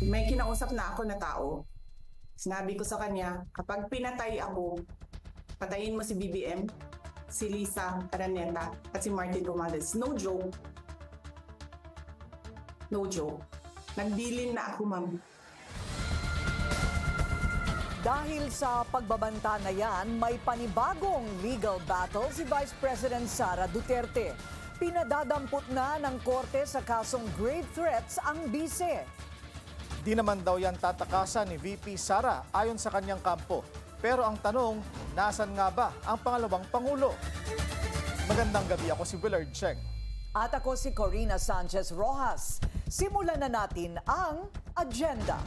May kinausap na ako na tao. Sinabi ko sa kanya, kapag pinatay ako, patayin mo si BBM, si Lisa Araneta, at si Martin Romales. No joke. No joke. Nagbilin na ako, ma'am. Dahil sa pagbabanta na yan, may panibagong legal battle si Vice President Sara Duterte. Pinadadampot na ng korte sa kasong grave threats ang bise. Di naman daw yan tatakasan ni VP Sara ayon sa kanyang kampo. Pero ang tanong, nasan nga ba ang pangalawang Pangulo? Magandang gabi, ako si Willard Cheng. At ako si Corina Sanchez Rojas. Simulan na natin ang agenda.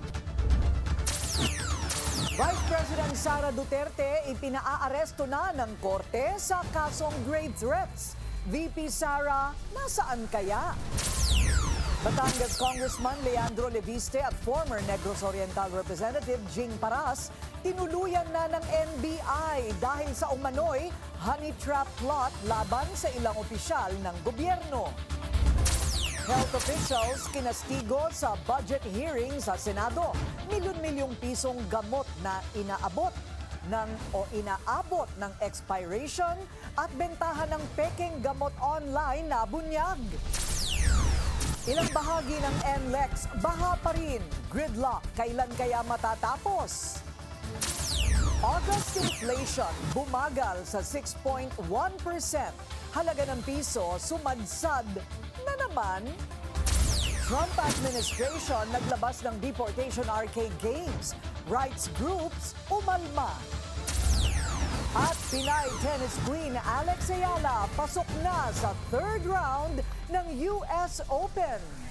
Vice President Sara Duterte ipinaaresto na ng korte sa kasong grave threats. VP Sara, nasaan kaya? Batangas Congressman Leandro Leviste at former Negros Oriental Representative Jing Paras tinuluyan na ng NBI dahil sa umano'y honey trap plot laban sa ilang opisyal ng gobyerno. Health officials kinastigo sa budget hearing sa Senado. Milyon-milyong pisong gamot na inaabot ng expiration at bentahan ng peking gamot online na bunyag. Ilang bahagi ng NLEX, baha pa rin. Gridlock, kailan kaya matatapos? August inflation, bumagal sa 6.1%. Halaga ng piso, sumadsad na naman. Trump administration naglabas ng deportation arcade games. Rights groups, umalma. At Pinay tennis queen Alex Ayala pasok na sa third round ng US Open.